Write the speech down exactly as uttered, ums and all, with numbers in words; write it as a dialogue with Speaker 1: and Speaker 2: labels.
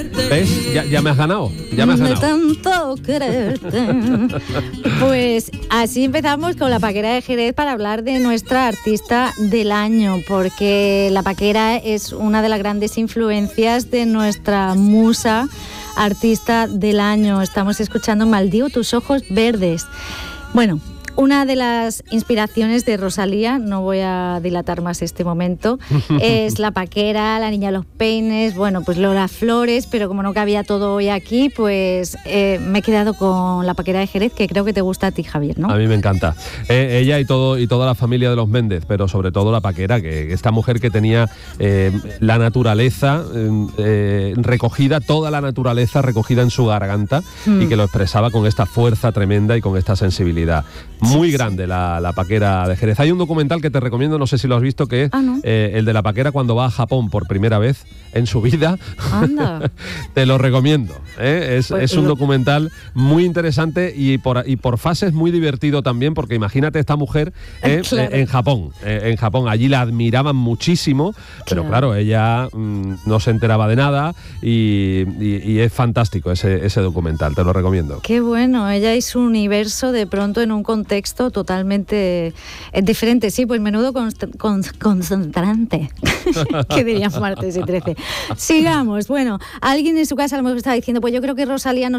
Speaker 1: ¿Ves? Ya, ya me has ganado, ya me has ganado.
Speaker 2: De tanto quererte. Pues así empezamos con La Paquera de Jerez para hablar de nuestra artista del año, porque La Paquera es una de las grandes influencias de nuestra musa artista del año. Estamos escuchando Maldigo tus ojos verdes. Bueno, una de las inspiraciones de Rosalía, no voy a dilatar más este momento, es La Paquera, La Niña de los Peines, bueno, pues Lola Flores, pero como no cabía todo hoy aquí, pues eh, me he quedado con La Paquera de Jerez, que creo que te gusta a ti, Javier, ¿no?
Speaker 1: A mí me encanta. Eh, ella y todo y toda la familia de los Méndez, pero sobre todo La Paquera, que esta mujer que tenía eh, la naturaleza eh, recogida, toda la naturaleza recogida en su garganta mm. y que lo expresaba con esta fuerza tremenda y con esta sensibilidad. Muy grande la, la Paquera de Jerez. Hay un documental que te recomiendo, no sé si lo has visto, que es ah, ¿no? eh, el de la Paquera cuando va a Japón por primera vez en su vida. Anda. Te lo recomiendo. ¿eh? Es, pues, es un documental muy interesante y por, y por fases muy divertido también, porque imagínate esta mujer eh, claro. eh, en Japón. Eh, en Japón, allí la admiraban muchísimo, pero claro, claro ella mmm, no se enteraba de nada y, y, y es fantástico ese, ese documental, te lo recomiendo.
Speaker 2: Qué bueno, ella y su universo de pronto en un contexto texto totalmente eh, diferente, sí, pues menudo const- con- concentrante, que diríamos martes y trece. Sigamos, bueno, alguien en su casa a lo mejor está diciendo, pues yo creo que Rosalía no